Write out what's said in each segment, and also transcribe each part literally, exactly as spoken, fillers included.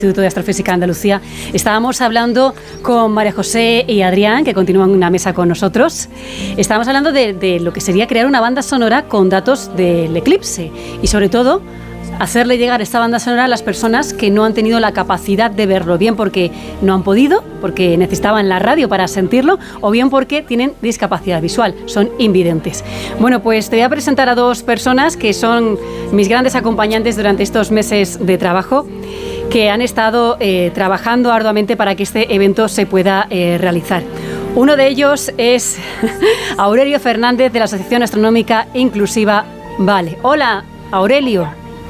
Instituto de Astrofísica de Andalucía. Estábamos hablando con María José y Adrián, que continúan en una mesa con nosotros. Estábamos hablando de, de lo que sería crear una banda sonora con datos del eclipse y, sobre todo, hacerle llegar esta banda sonora a las personas que no han tenido la capacidad de verlo, bien porque no han podido, porque necesitaban la radio para sentirlo, o bien porque tienen discapacidad visual, son invidentes. Bueno, pues te voy a presentar a dos personas que son mis grandes acompañantes durante estos meses de trabajo, que han estado eh, trabajando arduamente para que este evento se pueda eh, realizar. Uno de ellos es Aurelio Fernández, de la Asociación Astronómica Inclusiva Vale. Hola, Aurelio.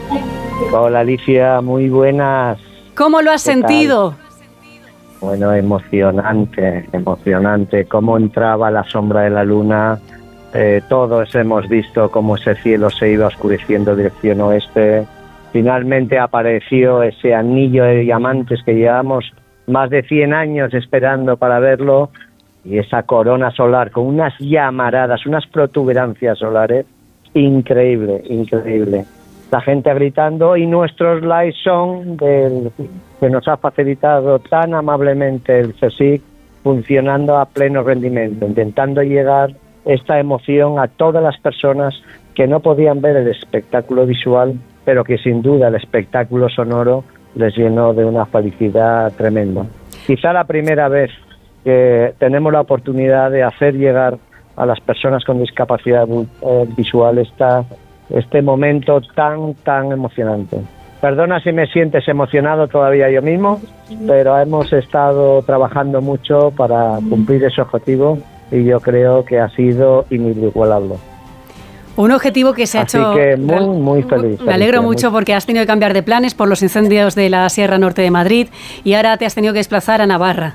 Hola, Alicia, muy buenas. ¿Cómo lo has sentido? Bueno, emocionante, emocionante. Cómo entraba la sombra de la luna. Eh, todos hemos visto cómo ese cielo se iba oscureciendo en dirección oeste. Finalmente apareció ese anillo de diamantes que llevamos más de cien años esperando para verlo, y esa corona solar con unas llamaradas, unas protuberancias solares, increíble, increíble. La gente gritando, y nuestros live son del, que nos ha facilitado tan amablemente el CSIC, funcionando a pleno rendimiento, intentando llegar esta emoción a todas las personas que no podían ver el espectáculo visual, pero que sin duda el espectáculo sonoro les llenó de una felicidad tremenda. Quizá la primera vez que tenemos la oportunidad de hacer llegar a las personas con discapacidad eh, visual esta, este momento tan, tan emocionante. Perdona si me sientes emocionado todavía yo mismo, pero hemos estado trabajando mucho para cumplir ese objetivo y yo creo que ha sido inigualable. Un objetivo que se ha Así hecho... Así que muy, muy feliz. Me alegro feliz, mucho muy... porque has tenido que cambiar de planes por los incendios de la Sierra Norte de Madrid y ahora te has tenido que desplazar a Navarra.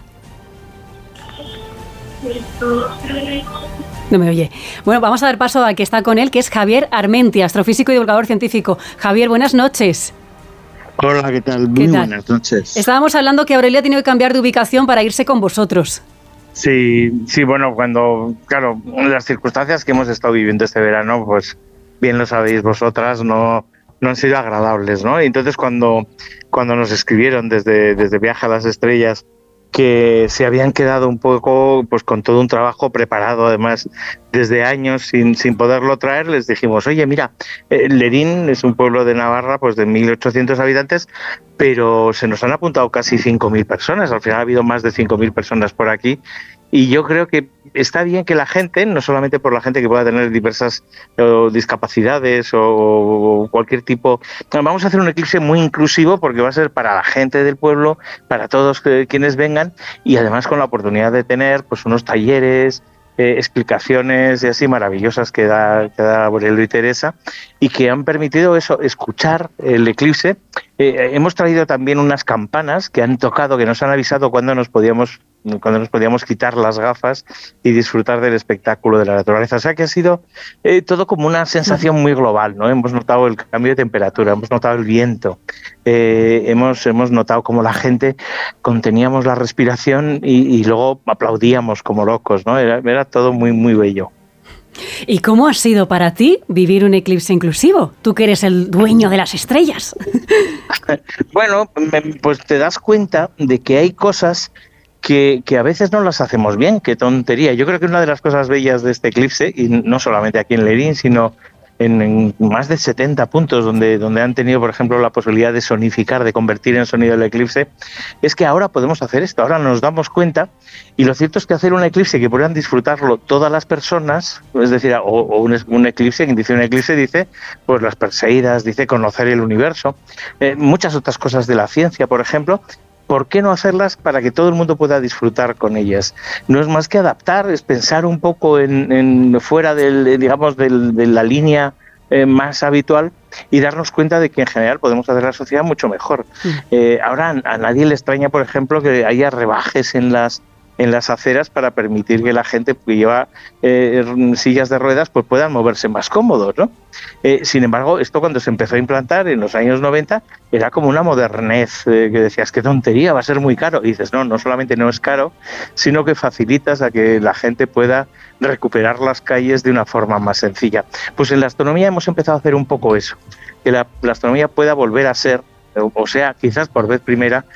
No me oye. Bueno, vamos a dar paso al que está con él, que es Javier Armentia, astrofísico y divulgador científico. Javier, buenas noches. Hola, ¿qué tal? Muy ¿Qué tal? Buenas noches. Estábamos hablando que Aurelio ha tenido que cambiar de ubicación para irse con vosotros. Sí, sí, bueno, cuando, claro, las circunstancias que hemos estado viviendo este verano, pues bien lo sabéis vosotras, no, no han sido agradables, ¿no? Y entonces cuando, cuando nos escribieron desde, desde Viaje a las Estrellas que se habían quedado un poco pues con todo un trabajo preparado, además desde años sin, sin poderlo traer, les dijimos, oye, mira, eh, Lerín es un pueblo de Navarra pues de mil ochocientos habitantes, pero se nos han apuntado casi cinco mil personas, al final ha habido más de cinco mil personas por aquí, y yo creo que está bien que la gente, no solamente por la gente que pueda tener diversas o, discapacidades o, o cualquier tipo, vamos a hacer un eclipse muy inclusivo porque va a ser para la gente del pueblo, para todos que, quienes vengan, y además con la oportunidad de tener pues unos talleres, Eh, explicaciones y así maravillosas que da, que da Aurelio y Teresa, y que han permitido eso, escuchar el eclipse. Eh, hemos traído también unas campanas que han tocado, que nos han avisado cuando nos podíamos cuando nos podíamos quitar las gafas y disfrutar del espectáculo de la naturaleza. O sea que ha sido eh, todo como una sensación muy global, ¿no? Hemos notado el cambio de temperatura, hemos notado el viento, eh, hemos, hemos notado cómo la gente conteníamos la respiración y, y luego aplaudíamos como locos, ¿no? Era, era todo muy, muy bello. ¿Y cómo ha sido para ti vivir un eclipse inclusivo? Tú que eres el dueño de las estrellas. Bueno, pues te das cuenta de que hay cosas que, que a veces no las hacemos bien, qué tontería. Yo creo que una de las cosas bellas de este eclipse, y no solamente aquí en Lerín, sino en, en más de setenta puntos donde, donde han tenido, por ejemplo, la posibilidad de sonificar, de convertir en sonido el eclipse, es que ahora podemos hacer esto, ahora nos damos cuenta, y lo cierto es que hacer un eclipse que puedan disfrutarlo todas las personas, es decir, o, o un, un eclipse, quien dice un eclipse dice, pues las Perseidas, dice conocer el universo, eh, muchas otras cosas de la ciencia, por ejemplo. ¿Por qué no hacerlas para que todo el mundo pueda disfrutar con ellas? No es más que adaptar, es pensar un poco en, en fuera del, digamos, del, de la línea eh, más habitual y darnos cuenta de que en general podemos hacer la sociedad mucho mejor. Sí. Eh, ahora a nadie le extraña, por ejemplo, que haya rebajes en las en las aceras para permitir que la gente que lleva eh, sillas de ruedas pues puedan moverse más cómodos, ¿no? Eh, sin embargo, esto cuando se empezó a implantar en los años noventa era como una modernez, eh, que decías, qué tontería, va a ser muy caro. Y dices, no, no solamente no es caro, sino que facilitas a que la gente pueda recuperar las calles de una forma más sencilla. Pues en la astronomía hemos empezado a hacer un poco eso, que la, la astronomía pueda volver a ser o sea, quizás por vez primera,